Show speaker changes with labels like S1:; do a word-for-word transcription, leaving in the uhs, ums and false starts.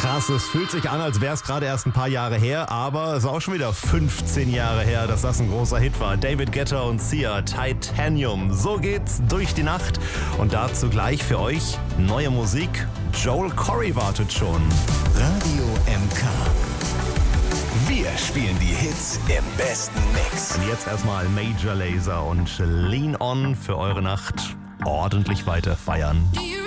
S1: Krass, es fühlt sich an, als wäre es gerade erst ein paar Jahre her, aber es ist auch schon wieder fünfzehn Jahre her, dass das ein großer Hit war. David Guetta und Sia, Titanium. So geht's durch die Nacht. Und dazu gleich für euch neue Musik. Joel Corry wartet schon.
S2: Radio M K. Wir spielen die Hits im besten Mix.
S1: Und jetzt erstmal Major Lazer und Lean On für eure Nacht. Ordentlich weiter feiern.
S3: Do you